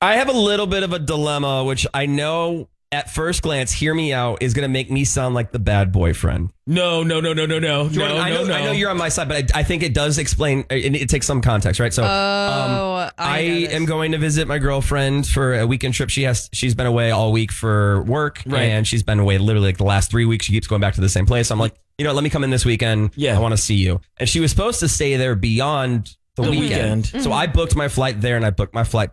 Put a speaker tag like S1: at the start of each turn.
S1: I have a little bit of a dilemma, which I know at first glance, hear me out, is going to make me sound like the bad boyfriend.
S2: No.
S1: Jordan, I know you're on my side, but I think it does explain. It takes some context, right? So, I am going to visit my girlfriend for a weekend trip. She's been away all week for work,
S2: right.
S1: And she's been away literally like the last 3 weeks. She keeps going back to the same place. I'm like, let me come in this weekend.
S2: Yeah,
S1: I want to see you. And she was supposed to stay there beyond the weekend.
S2: Mm-hmm.
S1: So I booked my flight there and I booked my flight